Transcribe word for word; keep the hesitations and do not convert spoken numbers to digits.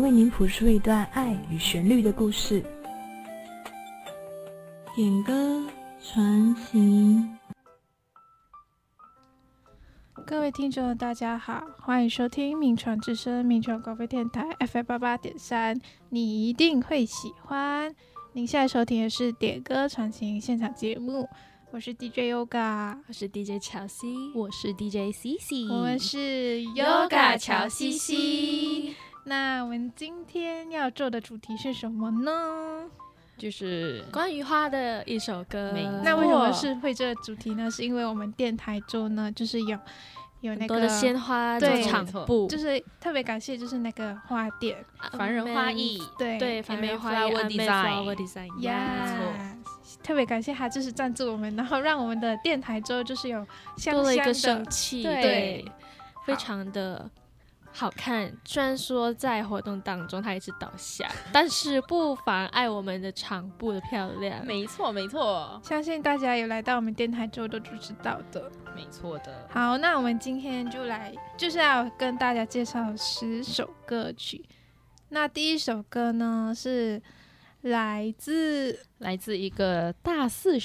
为您谱出一段爱与旋律的故事。点歌传情。 各位听众大家好，欢迎收听民传之声民传广播电台 F M 八八点三，你一定会喜欢。您现在收听的是点歌传情现场节目，我是 D J Yoga， 我是 D J 乔西， 我是 D J C C， 我们是 Yoga 乔西西。 那我们今天要做的主题是什么呢？ 就是关于花的一首歌。 那为什么是会这个主题呢？是因为我们电台周呢，就是有有那个很多的鲜花对场布， 就是特别感谢，就是那个花店凡人花艺， 对对，凡人花艺 Flower Design Design， 呀，特别感谢他，就是赞助我们，然后让我们的电台周就是有香香的多了一个生气， 对， 对非常的好看。虽然说在活动当中它一直倒下，但是不妨碍我们的场布的漂亮。 没错没错， 相信大家有来到我们电台周都就知道的。 没错的。 好，那我们今天就来就是要跟大家介绍十首歌曲。那第一首歌呢是来自来自一个大四